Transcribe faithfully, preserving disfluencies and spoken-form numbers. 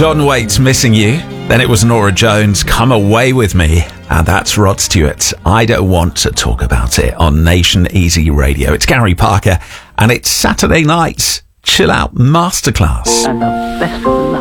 John Waite's Missing You. Then it was Norah Jones, Come Away With Me. And that's Rod Stewart, I Don't Want to Talk About It on Nation Easy Radio. It's Gary Parker and it's Saturday night's Chill Out Masterclass. And the best of the